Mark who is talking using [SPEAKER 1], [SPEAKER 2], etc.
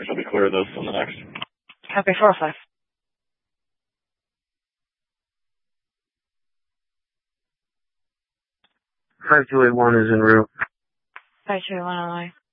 [SPEAKER 1] She'll be clear of those on the next.
[SPEAKER 2] Okay, 405.
[SPEAKER 3] 5281 is en route.
[SPEAKER 2] 5281 on the way.